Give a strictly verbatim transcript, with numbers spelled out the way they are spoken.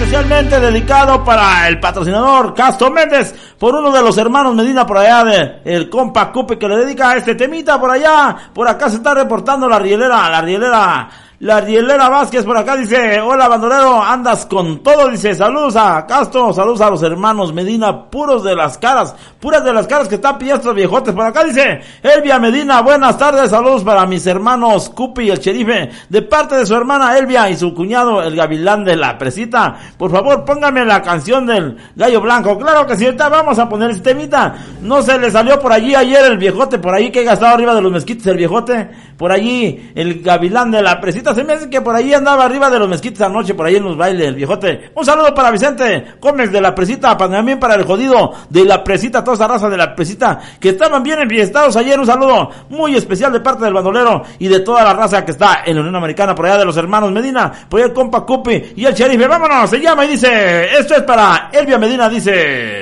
especialmente dedicado para el patrocinador Castro Méndez, por uno de los hermanos Medina por allá de el compa Cupe, que le dedica este temita por allá. Por acá se está reportando la rielera, la rielera, la rielera Vázquez por acá, dice: hola bandolero, andas con todo, dice, saludos a Castro, saludos a los hermanos Medina, puros de las caras, puras de las caras que están pidiendo estos viejotes. Por acá dice Elvia Medina: buenas tardes, saludos para mis hermanos Cupi y el Cherife, de parte de su hermana Elvia y su cuñado el Gavilán de la Presita. Por favor, póngame la canción del Gallo Blanco. Claro que sí, ahorita vamos a poner este temita. No se le salió por allí ayer el viejote, por allí que gastaba arriba de los mezquites el viejote, por allí el Gavilán de la Presita. Se me hace que por ahí andaba arriba de los mezquites anoche, por ahí en los bailes el viejote. Un saludo para Vicente Gómez de la Presita, también para el jodido de la Presita, toda esa raza de la Presita que estaban bien enfiestados ayer. Un saludo muy especial de parte del bandolero y de toda la raza que está en la Unión Americana, por allá de los hermanos Medina, por allá el compa Cupi y el Cherife. Vámonos, se llama y dice, esto es para Elvia Medina, dice...